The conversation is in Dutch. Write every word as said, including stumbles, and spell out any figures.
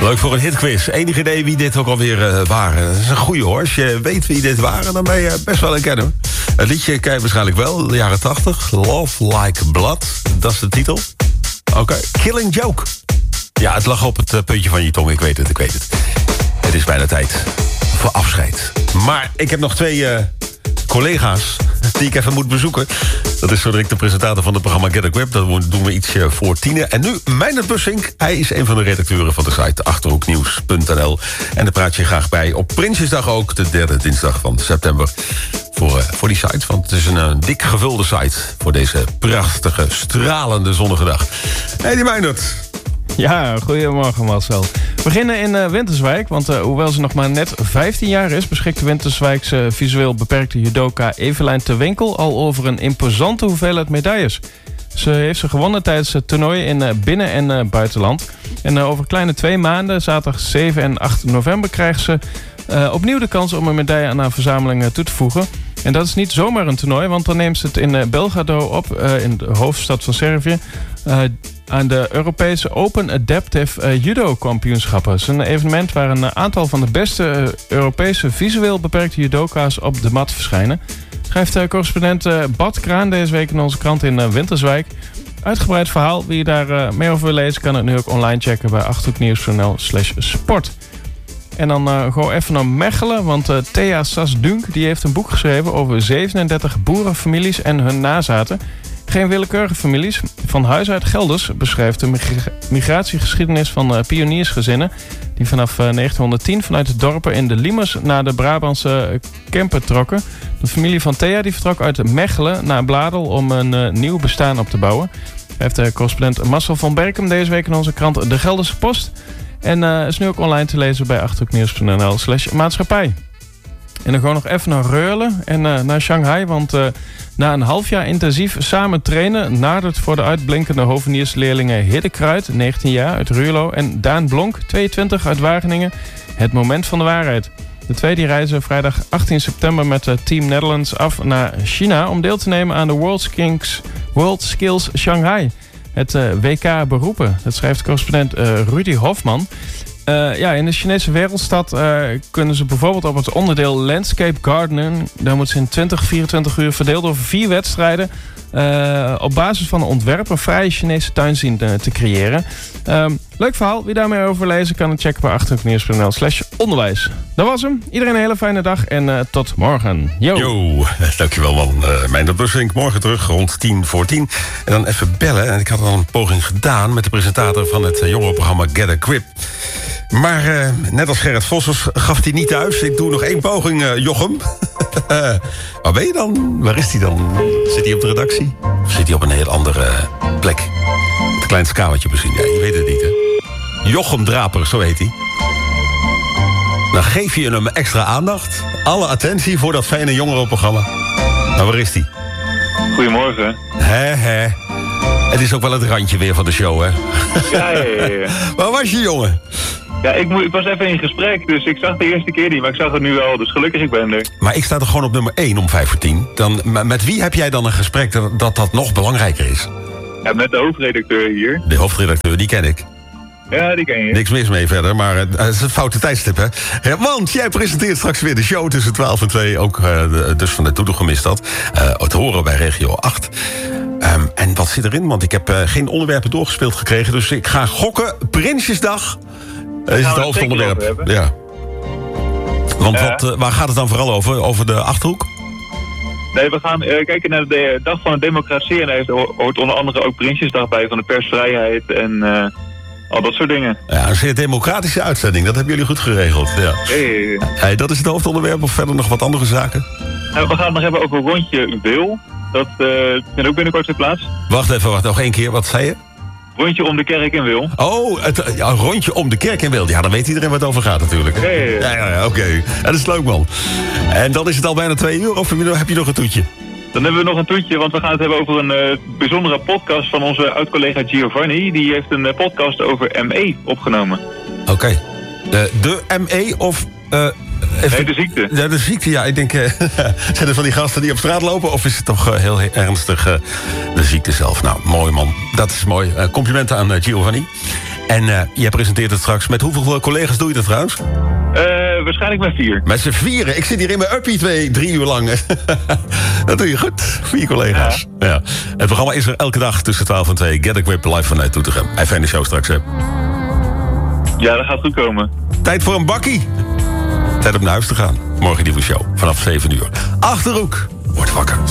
Leuk voor een hitquiz. Enig idee wie dit ook alweer uh, waren? Dat is een goeie hoor. Als je weet wie dit waren, dan ben je best wel een kenner. Het liedje ken je waarschijnlijk wel, de jaren tachtig. Love Like Blood, dat is de titel. Oké, okay. Killing Joke. Ja, het lag op het uh, puntje van je tong, ik weet het, ik weet het. Het is bijna tijd voor afscheid. Maar ik heb nog twee uh, collega's die ik even moet bezoeken. Dat is Roderick, de presentator van het programma Get a Grip. Dat doen we iets voor tienen. En nu Meindert Bussink. Hij is een van de redacteuren van de site achterhoeknieuws punt n l. En daar praat je graag bij op Prinsjesdag ook, de derde dinsdag van september. Voor, uh, voor die site, want het is een, een dik gevulde site voor deze prachtige, stralende zonnige dag. Hé, hey, die Meindert. Ja, goedemorgen Marcel. We beginnen in uh, Winterswijk, want uh, hoewel ze nog maar net vijftien jaar is... beschikt de Winterswijkse visueel beperkte judoka Evelijn Ter Winkel al over een imposante hoeveelheid medailles. Ze heeft ze gewonnen tijdens het toernooi in uh, binnen- en uh, buitenland. En uh, over kleine twee maanden, zaterdag zeven en acht november... krijgt ze uh, opnieuw de kans om een medaille aan haar verzameling uh, toe te voegen. En dat is niet zomaar een toernooi, want dan neemt ze het in uh, Belgrado op... Uh, in de hoofdstad van Servië... Uh, aan de Europese Open Adaptive uh, Judo Kampioenschappen. Het is een evenement waar een aantal van de beste uh, Europese visueel beperkte judoka's op de mat verschijnen. Schrijft uh, correspondent uh, Bart Kraan deze week in onze krant in uh, Winterswijk. Uitgebreid verhaal. Wie daar uh, meer over wil lezen kan het nu ook online checken bij achterhoeknieuws punt n l slash sport. En dan uh, gewoon even naar Mechelen, want uh, Thea Sasdunk die heeft een boek geschreven over zevenendertig boerenfamilies en hun nazaten. Geen willekeurige families. Van huis uit Gelders beschrijft de migra- migratiegeschiedenis van uh, pioniersgezinnen... die vanaf uh, negentienhonderdtien vanuit de dorpen in de Liemers naar de Brabantse uh, Kempen trokken. De familie van Thea die vertrok uit Mechelen naar Bladel om een uh, nieuw bestaan op te bouwen. Heeft uh, correspondent Marcel van Berkem deze week in onze krant De Gelderse Post. En uh, is nu ook online te lezen bij achterhoeknieuws punt n l slash maatschappij. En dan gewoon nog even naar Reulen en uh, naar Shanghai. Want uh, na een half jaar intensief samen trainen... nadert voor de uitblinkende hoveniersleerlingen Hidde Kruid, negentien jaar, uit Ruurlo... en Daan Blonk, tweeëntwintig, uit Wageningen, het moment van de waarheid. De twee die reizen vrijdag achttien september met uh, Team Netherlands af naar China... om deel te nemen aan de World, Kings, World Skills Shanghai. Het uh, W K beroepen. Dat schrijft correspondent uh, Rudy Hofman... Uh, ja, in de Chinese wereldstad uh, kunnen ze bijvoorbeeld op het onderdeel Landscape Gardening... daar moeten ze in twintig, vierentwintig uur verdeeld over vier wedstrijden... Uh, op basis van een ontwerp een vrije Chinese tuin zien te, te creëren. Uh, leuk verhaal. Wie daar meer over lezen kan het checken bij achterhoeknieuws punt n l slash onderwijs. Dat was hem. Iedereen een hele fijne dag en uh, tot morgen. Yo. Yo, dankjewel man. Uh, Meindert Bussink, morgen terug rond tien voor tien. En dan even bellen. En ik had al een poging gedaan met de presentator van het uh, jongerenprogramma Get a Grip. Maar uh, net als Gerrit Vossers gaf hij niet thuis. Ik doe nog één poging, uh, Jochem. uh, waar ben je dan? Waar is hij dan? Zit hij op de redactie? Of zit hij op een heel andere plek? Met een klein skaaltje misschien. Ja, je weet het niet, hè? Jochem Draper, zo heet hij. Dan geef je hem extra aandacht. Alle attentie voor dat fijne jongerenprogramma. Maar waar is hij? Goedemorgen. Hè, hè. Het is ook wel het randje weer van de show, hè? Ja, ja, ja. ja. Waar was je, jongen? Ja, ik, mo- ik was even in gesprek, dus ik zag de eerste keer niet, maar ik zag het nu wel, dus gelukkig ik ben er. Maar ik sta er gewoon op nummer één om vijf voor tien. Dan, met wie heb jij dan een gesprek dat, dat dat nog belangrijker is? Ja, met de hoofdredacteur hier. De hoofdredacteur, die ken ik. Ja, die ken je. Niks mis mee verder, maar het is een foute tijdstip, hè? Ja, want jij presenteert straks weer de show tussen twaalf en twee. Ook uh, dus van de Toedoe gemist dat. Uh, het horen bij regio acht. Um, en wat zit erin? Want ik heb uh, geen onderwerpen doorgespeeld gekregen. Dus ik ga gokken. Prinsjesdag uh, is het hoofdonderwerp. Ja. Want ja. Wat, uh, waar gaat het dan vooral over? Over de Achterhoek? Nee, we gaan uh, kijken naar de Dag van de Democratie. En daar hoort onder andere ook Prinsjesdag bij van de persvrijheid en uh, al dat soort dingen. Ja, een zeer democratische uitzending. Dat hebben jullie goed geregeld. Ja. Hey. Hey, dat is het hoofdonderwerp of verder nog wat andere zaken? Nou, we gaan het nog hebben over Rondje Wil. Dat uh, vindt ook binnenkort weer plaats. Wacht even, wacht nog één keer. Wat zei je? Rondje om de kerk in Wil. Oh, het ja, rondje om de kerk in Wil. Ja, dan weet iedereen wat het over gaat natuurlijk. Ja, ja, ja. ja, ja oké. Okay. Dat is leuk, man. En dan is het al bijna twee uur, of heb je nog een toetje? Dan hebben we nog een toetje, want we gaan het hebben over een uh, bijzondere podcast van onze oud-collega Giovanni. Die heeft een uh, podcast over M E opgenomen. Oké. Okay. De, de M E of... Uh, even, nee, de ziekte. Ja, de ziekte, ja. Ik denk, uh, zijn er van die gasten die op straat lopen? Of is het toch uh, heel ernstig uh, de ziekte zelf? Nou, mooi man. Dat is mooi. Uh, complimenten aan uh, Giovanni. En uh, jij presenteert het straks. Met hoeveel collega's doe je dat trouwens? Uh, waarschijnlijk met vier. Met z'n vieren. Ik zit hier in mijn uppie twee, drie uur lang. Dat doe je goed. Vier collega's. Ja. Ja. Het programma is er elke dag tussen twaalf en twee. Get Equipped live vanuit Doetinchem. Hij fijne show straks, hè? Ja, dat gaat goed komen. Tijd voor een bakkie. Tijd om naar huis te gaan. Morgen die voor show. Vanaf zeven uur. Achterhoek. Word wakker.